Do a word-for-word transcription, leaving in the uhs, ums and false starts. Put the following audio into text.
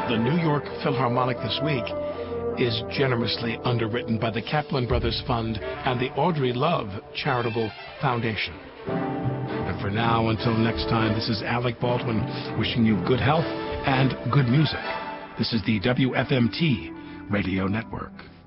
The New York Philharmonic this week is generously underwritten by the Kaplan Brothers Fund and the Audrey Love Charitable Foundation. And for now, until next time, this is Alec Baldwin wishing you good health and good music. This is the W F M T Radio Network.